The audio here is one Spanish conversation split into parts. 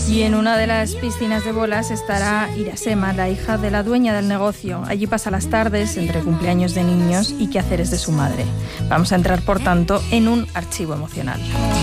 Y en una de las piscinas de bolas estará Irasema, la hija de la dueña del negocio. Allí pasa las tardes entre cumpleaños de niños y quehaceres de su madre. Vamos a entrar, por tanto, en un archivo emocional.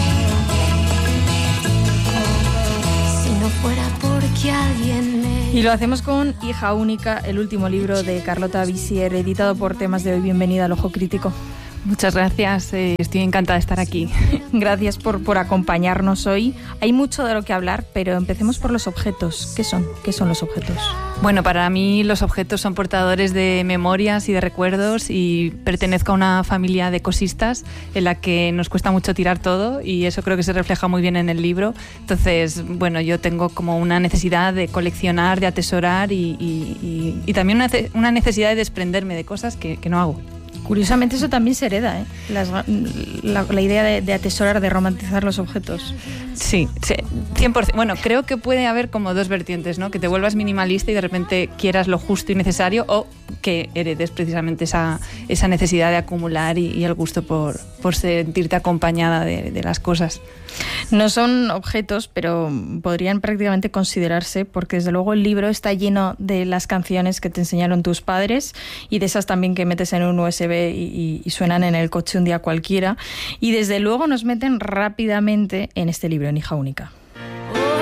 Si no fuera porque alguien me... Y lo hacemos con Hija única, el último libro de Carlota Visier, editado por Temas de Hoy. Bienvenida al Ojo Crítico. Muchas gracias, estoy encantada de estar aquí. Gracias por acompañarnos hoy. Hay mucho de lo que hablar, pero empecemos por los objetos. ¿Qué son? ¿Qué son los objetos? Bueno, para mí los objetos son portadores de memorias y de recuerdos, y pertenezco a una familia de cosistas en la que nos cuesta mucho tirar todo, y eso creo que se refleja muy bien en el libro. Entonces, bueno, yo tengo como una necesidad de coleccionar, de atesorar y también una necesidad de desprenderme de cosas que no hago. Curiosamente eso también se hereda, ¿eh? La idea de atesorar, de romantizar los objetos. Sí, 100%. Bueno, creo que puede haber como dos vertientes, ¿no? Que te vuelvas minimalista y de repente quieras lo justo y necesario, o que heredes precisamente esa necesidad de acumular y el gusto por sentirte acompañada de las cosas. No son objetos, pero podrían prácticamente considerarse, porque desde luego el libro está lleno de las canciones que te enseñaron tus padres y de esas también que metes en un USB y suenan en el coche un día cualquiera, y desde luego nos meten rápidamente en este libro, en Hija única.